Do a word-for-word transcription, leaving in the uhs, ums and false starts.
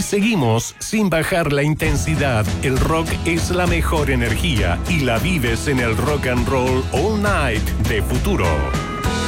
Seguimos sin bajar la intensidad. El rock es la mejor energía y la vives en el Rock and Roll All Night de Futuro.